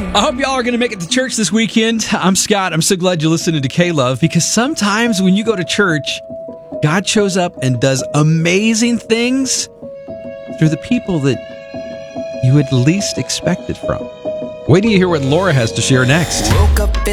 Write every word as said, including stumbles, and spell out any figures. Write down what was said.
I hope y'all are going to make it to church this weekend. I'm Scott. I'm so glad you're listening to K-Love, because sometimes when you go to church, God shows up and does amazing things through the people that you would least expect it from. Wait till you hear what Laura has to share next. Woke up